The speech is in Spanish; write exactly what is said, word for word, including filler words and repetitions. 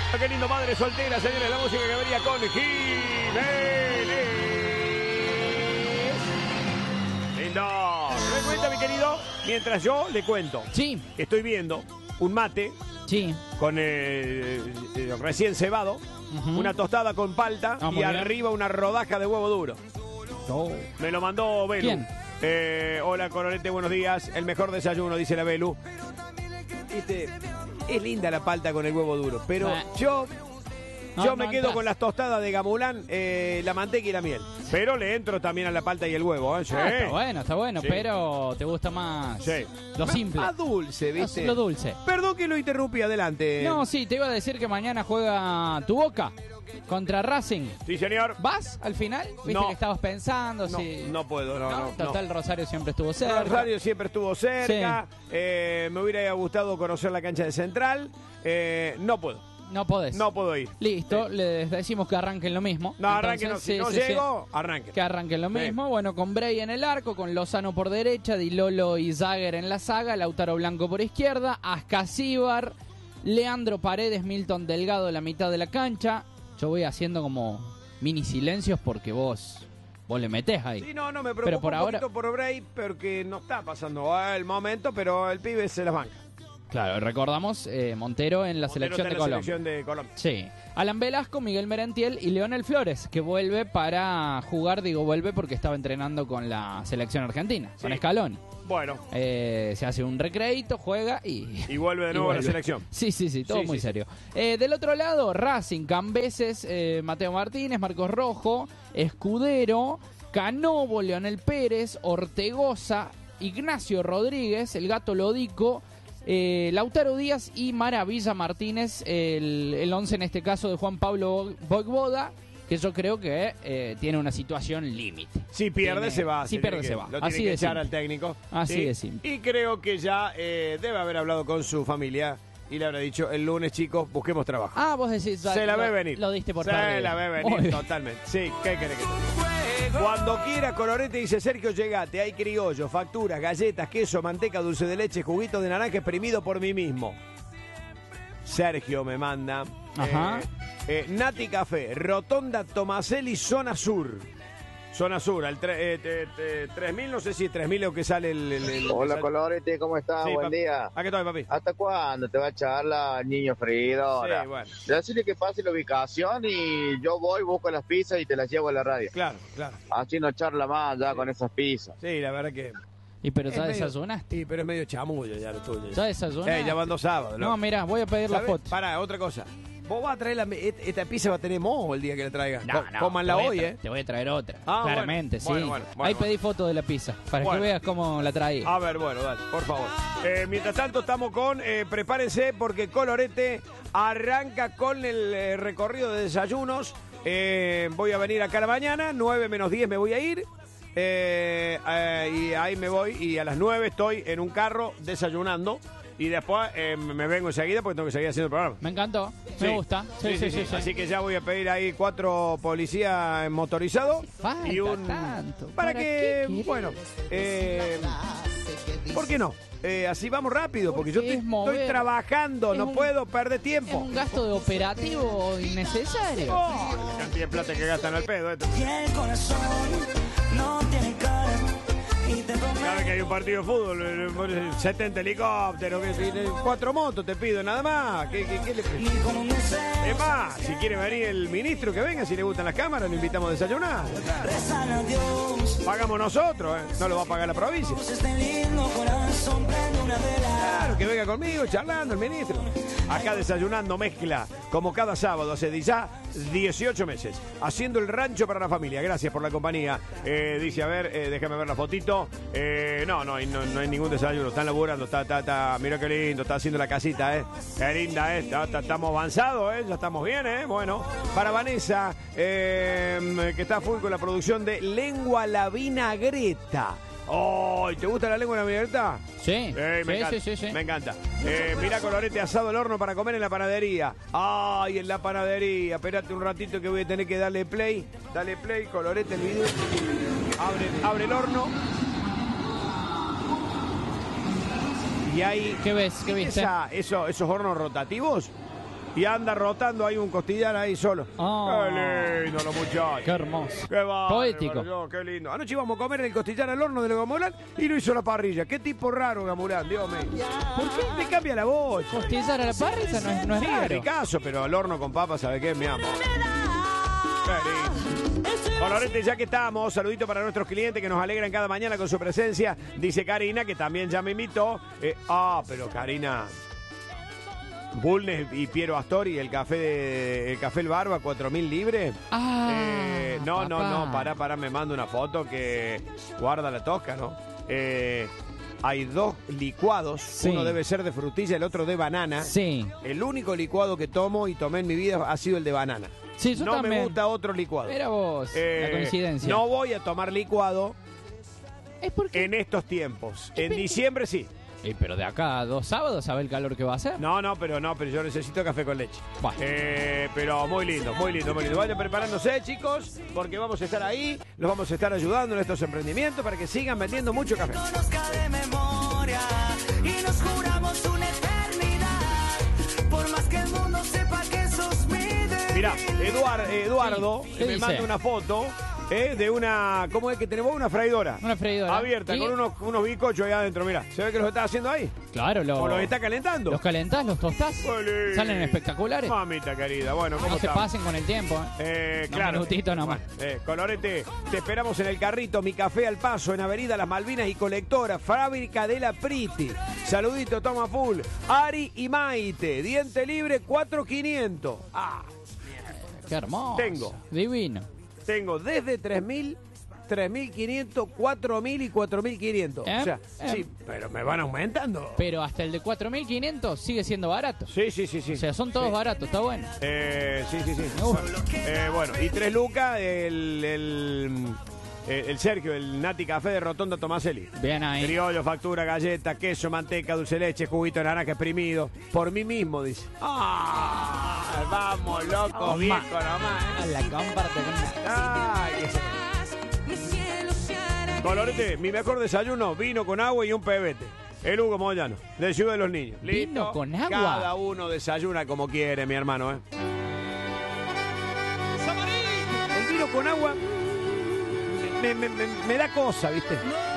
Qué lindo, madre soltera, señores, la música que venía con Jiménez. Lindo. ¿Me cuenta, mi querido? Mientras yo le cuento. Sí. Estoy viendo un mate. Sí. Con el, el recién cebado. Uh-huh. Una tostada con palta. Ah, y arriba una rodaja de huevo duro. Oh. Me lo mandó Belu. ¿Quién? Eh, hola, Colorete, buenos días. El mejor desayuno, dice la Belu. Viste, es linda la palta con el huevo duro, pero bah. yo no, yo no, me quedo no, con las tostadas de gamulán, eh, la manteca y la miel. Pero le entro también a la palta y el huevo, ¿eh? Sí. Ah, está bueno, está bueno, sí. Pero te gusta más sí. lo simple. Más dulce, ¿viste? Lo dulce. Perdón que lo interrumpí, adelante. No, sí, te iba a decir que mañana juega tu Boca contra Racing. Sí, señor. ¿Vas al final? ¿Viste no. que estabas pensando? No, si... no puedo, no, no. Total, no. Rosario siempre estuvo cerca. Rosario siempre estuvo cerca. Sí. Eh, me hubiera gustado conocer la cancha de Central. Eh, no puedo. No podés. No puedo ir. Listo, sí. les decimos que arranquen lo mismo. No, arranquen, no, si sí, no sí, llego, sí. arranquen. Que arranquen lo sí. mismo. Bueno, con Bray en el arco, con Lozano por derecha, Di Lolo y Zager en la saga, Lautaro Blanco por izquierda, Ascasíbar, Leandro Paredes, Milton Delgado en la mitad de la cancha. Yo voy haciendo como mini silencios porque vos... Vos le metés ahí. Sí, no, no, me preocupa pero por un ahora... poquito por Bray porque no está pasando el momento, pero el pibe se las banca. Claro, recordamos eh, Montero en la, Montero selección, de en la selección de Colombia. Sí. Alan Velasco, Miguel Merentiel y Leonel Flores, que vuelve para jugar, digo vuelve porque estaba entrenando con la selección argentina, sí. con Scaloni. Bueno. Eh, se hace un recreito, juega y... Y vuelve de nuevo a la selección. Sí, sí, sí, todo sí, muy sí. serio. Eh, del otro lado, Racing, Cambeses, eh, Mateo Martínez, Marcos Rojo, Escudero, Canovo, Leonel Pérez, Ortegoza, Ignacio Rodríguez, el Gato Lodico, eh, Lautaro Díaz y Maravilla Martínez, el, el once en este caso de Juan Pablo Bogboda, que yo creo que eh, tiene una situación límite. Si pierde tiene, se va. Si pierde que, se va. Lo tiene Así que de echar simple. al técnico. Así ¿sí? de simple. Y creo que ya eh, debe haber hablado con su familia y le habrá dicho, el lunes, chicos, busquemos trabajo. Ah, vos decís... Se la lo, ve venir. Lo diste por Se perdido. la ve venir, totalmente. Sí, ¿qué querés que te... Cuando quiera, Colorete, dice Sergio, llegate. Hay criollo, facturas, galletas, queso, manteca, dulce de leche, juguito de naranja exprimido por mí mismo. Sergio me manda. Ajá. Eh, eh, Nati Café, Rotonda Tomaselli, Zona Sur. Zona Sur, al tre, eh, te, te, tres mil, no sé si es tres mil o que sale el... el, el Hola, sale... Colorete, ¿cómo estás? Sí, Buen papi. día. ¿A qué estoy, papi? ¿Hasta cuándo te va a echar la niño freidora? Sí, bueno. Decirle que pase la ubicación y yo voy, busco las pizzas y te las llevo a la radio. Claro, claro. Así no charla más ya sí. con esas pizzas. Sí, la verdad que... ¿Y pero ya medio... desayunaste? Sí, pero es medio chamullo ya lo tuyo. ¿Ya desayunaste? Eh, ya van dos sábados, ¿no? No, mira, voy a pedir la foto. Pará, otra cosa. Vos vas a traer la... Esta pizza va a tener moho el día que la traigas. No, no. Cómanla hoy, ¿eh? Te voy a traer otra. Ah, claramente, bueno, sí. Bueno, bueno, bueno, Ahí bueno. pedí foto de la pizza, para bueno. que veas cómo la traí. A ver, bueno, dale, por favor. Eh, mientras tanto, estamos con... Eh, prepárense porque Colorete arranca con el eh, recorrido de desayunos. Eh, voy a venir acá a la mañana, nueve menos diez me voy a ir. Eh, eh, y ahí me voy y a las nueve estoy en un carro desayunando. Y después eh, me vengo enseguida porque tengo que seguir haciendo el programa. Me encantó, sí. me gusta. Sí, sí, sí, sí, sí. Así que ya voy a pedir ahí cuatro policías motorizados. Falta y un tanto. Para, ¿Para que, qué bueno, eh, ¿por qué no? Eh, así vamos rápido, porque yo estoy, estoy trabajando, no un, puedo perder tiempo. Es un gasto de operativo innecesario. Oh, la cantidad de plata que gastan al pedo. Esto. Y el corazón no tiene cara. Cada vez que hay un partido de fútbol, setenta helicópteros, cuatro motos te pido, nada más. ¿Qué, qué, qué le pido? Es más, si quiere venir el ministro, que venga, si le gustan las cámaras, lo invitamos a desayunar. Pagamos nosotros, ¿eh? No lo va a pagar la provincia. Claro, que venga conmigo, charlando el ministro. Acá desayunando mezcla, como cada sábado, hace ya dieciocho meses. Haciendo el rancho para la familia. Gracias por la compañía. Eh, dice, a ver, eh, déjame ver la fotito. Eh, no, no, no, no hay ningún desayuno. Están laburando, está, está, está. Mira qué lindo, está haciendo la casita, ¿eh? Qué linda, ¿eh? Está, está, estamos avanzados, ¿eh? Ya estamos bien, ¿eh? Bueno, para Vanessa, eh, que está full con la producción de Lengua a la Vinagreta. Oh, ¿te gusta la lengua de la vinagreta? Sí, eh, me sí, encanta, sí, sí, sí. Me encanta. Eh, mira, Colorete, asado al horno para comer en la panadería. Ay, en la panadería. Espérate un ratito que voy a tener que darle play. Dale play, Colorete, el video. Abre, abre el horno. Y ahí... ¿Qué ves? ¿Qué viste? Esa, eso, ¿Esos hornos rotativos? Y anda rotando ahí un costillar ahí solo. Oh. Qué lindo los muchachos. Qué hermoso. Qué bárbaro, Poético. yo, qué lindo. Anoche íbamos a comer el costillar al horno de Gamulán y lo hizo la parrilla. Qué tipo raro Gamulán, Dios mío. ¿Por qué te cambia la voz? Costillar a la parrilla no es, no es Sí, raro. es ricazo, pero al horno con papas, ¿sabe qué? Me amo. Qué lindo. Colorete, ya que estamos, saludito para nuestros clientes que nos alegran cada mañana con su presencia. Dice Karina, que también ya me invitó. Eh, ah, pero Karina... Bulnes y Piero Astori, el café de, el café El Barba, cuatro mil libres. Ah, Eh, no, no, papá. no, pará, pará, me manda una foto que guarda la tosca, ¿no? Eh, hay dos licuados, Sí. uno debe ser de frutilla, el otro de banana. Sí. El único licuado que tomo y tomé en mi vida ha sido el de banana. Sí, yo no también. me gusta otro licuado. Era vos, Eh, la coincidencia. No voy a tomar licuado Es porque... en estos tiempos. En diciembre sí. Eh, pero de acá a dos sábados, ¿sabe el calor que va a hacer? No, no, pero no, pero yo necesito café con leche. Buah. Eh, pero muy lindo, muy lindo, muy lindo. Vayan preparándose, chicos, porque vamos a estar ahí, los vamos a estar ayudando en estos emprendimientos para que sigan vendiendo mucho café. Conozca de memoria y nos juramos una eternidad. Por más que el mundo sepa que sos mi debilidad. Mirá, Eduard, Eduardo Sí, ¿qué me dice? manda una foto eh, de una, ¿cómo es que tenemos? Una freidora. Una freidora. Abierta, ¿Y? con unos, unos bizcochos ahí adentro, mira. ¿Se ve que los está haciendo ahí? Claro, lo- ¿O los está calentando? los calentás, los tostás. Olé. Salen espectaculares. Mamita querida, bueno, ¿cómo No se estamos? pasen con el tiempo. ¿eh? Eh, Un claro. minutito nomás. Bueno, eh, Colorete, te esperamos en el carrito, mi café al paso, en Avenida Las Malvinas y Colectora, fábrica de la Priti. Saludito, toma full. Ari y Maite, diente libre cuatro mil quinientos. Ah, Qué hermoso. Tengo. Divino. tengo desde tres mil, tres mil quinientos, cuatro mil y cuatro mil quinientos. ¿Eh? O sea, ¿Eh? sí, pero me van aumentando. Pero hasta el de cuatro mil quinientos sigue siendo barato. Sí, sí, sí, sí. O sea, son todos Sí. baratos, está bueno. Eh, sí, sí, sí. Me gusta. Eh, bueno, y tres lucas el, el, el, el Sergio, el Nati Café de Rotonda Tomaselli. Bien ahí. Criollo, factura, galleta, queso, manteca, dulce de leche, juguito de naranja exprimido. Por mí mismo, dice. ¡Ah! Vamos, loco, Toma. viejo nomás. A la comparte con una- Ay, qué- Colorete, mi mejor desayuno, vino con agua y un pebete. El Hugo Moyano, de Ciudad de los Niños. ¿Vino ¿Listo? con agua? Cada uno desayuna como quiere, mi hermano, ¿eh? El vino con agua me, me- me- me da cosa, ¿viste?